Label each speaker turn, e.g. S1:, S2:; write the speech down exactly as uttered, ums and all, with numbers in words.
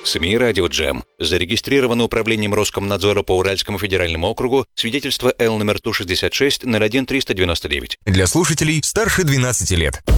S1: СМИ «Радио Джем». Зарегистрировано управлением Роскомнадзора по Уральскому федеральному округу. Свидетельство Л номер Ту шестьдесят шесть ноль один триста девяносто девять.
S2: Для слушателей старше двенадцати лет.